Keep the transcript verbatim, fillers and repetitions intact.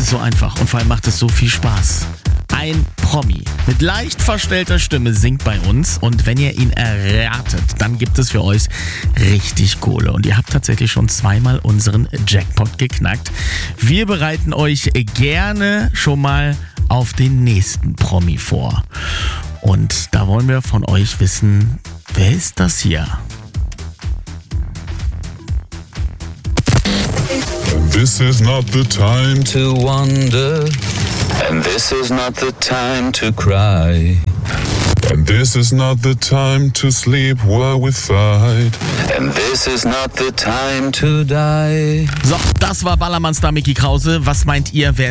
ist so einfach und vor allem macht es so viel Spaß. Ein Promi mit leicht verstellter Stimme singt bei uns und wenn ihr ihn erratet, dann gibt es für euch richtig Kohle. Und ihr habt tatsächlich schon zweimal unseren Jackpot geknackt. Wir bereiten euch gerne schon mal auf den nächsten Promi vor. Und da wollen wir von euch wissen, wer ist das hier? This is not the time to wonder, and this is not the time to cry, and this is not the time to sleep while we fight, and this is not the time to die. So, das war Ballermann-Star Micky Krause. Was meint ihr, wer